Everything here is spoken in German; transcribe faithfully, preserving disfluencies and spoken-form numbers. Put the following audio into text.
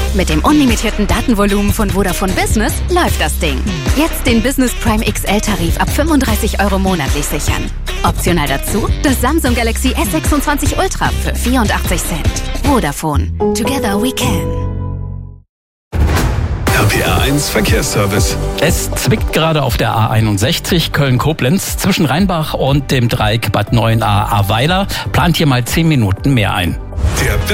Mit dem unlimitierten Datenvolumen von Vodafone Business läuft das Ding. Jetzt den Business Prime X L-Tarif ab fünfunddreißig Euro monatlich sichern. Optional dazu das Samsung Galaxy S sechsundzwanzig Ultra für vierundachtzig Cent. Vodafone. Together we can. R P R eins Verkehrsservice. Es zwickt gerade auf der A einundsechzig Köln-Koblenz zwischen Rheinbach und dem Dreieck Bad Neuenahr-Ahrweiler. Plant hier mal zehn Minuten mehr ein. Der